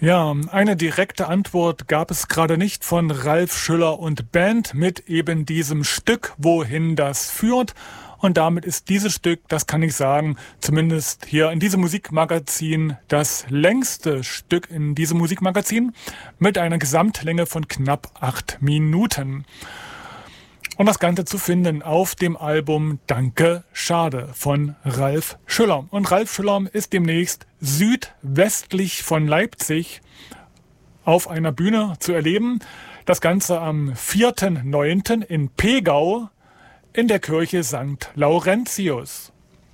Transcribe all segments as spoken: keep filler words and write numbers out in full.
Ja, eine direkte Antwort gab es gerade nicht von Ralf Schüller und Band mit eben diesem Stück, wohin das führt. Und damit ist dieses Stück, das kann ich sagen, zumindest hier in diesem Musikmagazin, das längste Stück in diesem Musikmagazin mit einer Gesamtlänge von knapp acht Minuten. Und das Ganze zu finden auf dem Album Danke, Schade von Ralf Schüller. Und Ralf Schüller ist demnächst südwestlich von Leipzig auf einer Bühne zu erleben. Das Ganze am vierten neunten in Pegau in der Kirche Sankt Laurentius.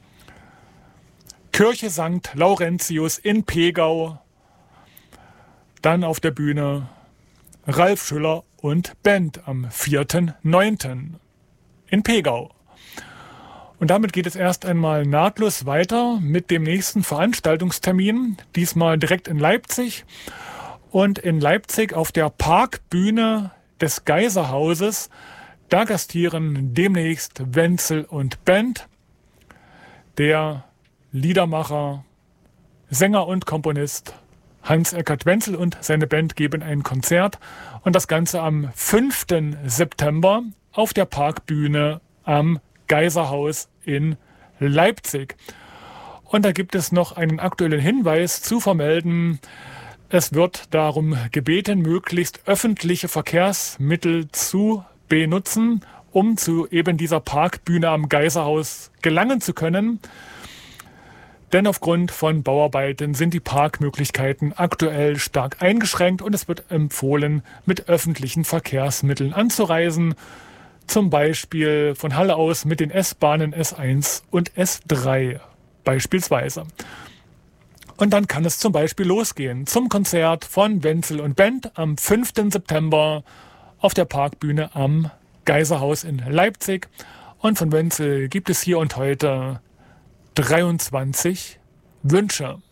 Kirche Sankt Laurentius in Pegau. Dann auf der Bühne Ralf Schüller und Band am vierten neunten in Pegau. Und damit geht es erst einmal nahtlos weiter mit dem nächsten Veranstaltungstermin, diesmal direkt in Leipzig. Und in Leipzig auf der Parkbühne des Geiserhauses, da gastieren demnächst Wenzel und Band. Der Liedermacher, Sänger und Komponist Hans-Eckart Wenzel und seine Band geben ein Konzert und das Ganze am fünften September auf der Parkbühne am Geiserhaus in Leipzig. Und da gibt es noch einen aktuellen Hinweis zu vermelden. Es wird darum gebeten, möglichst öffentliche Verkehrsmittel zu benutzen, um zu eben dieser Parkbühne am Geiserhaus gelangen zu können. Denn aufgrund von Bauarbeiten sind die Parkmöglichkeiten aktuell stark eingeschränkt und es wird empfohlen, mit öffentlichen Verkehrsmitteln anzureisen. Zum Beispiel von Halle aus mit den S-Bahnen S eins und S drei beispielsweise. Und dann kann es zum Beispiel losgehen zum Konzert von Wenzel und Band am fünften September auf der Parkbühne am Geiserhaus in Leipzig. Und von Wenzel gibt es hier und heute dreiundzwanzig Wünsche.